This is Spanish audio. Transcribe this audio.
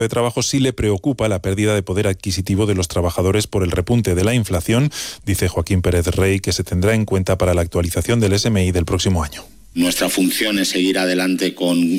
de Trabajo sí le preocupa la pérdida de poder adquisitivo de los trabajadores por el repunte de la inflación. Dice Joaquín Pérez Rey que se tendrá en cuenta para la actualización del SMI del próximo año. Nuestra función es seguir adelante con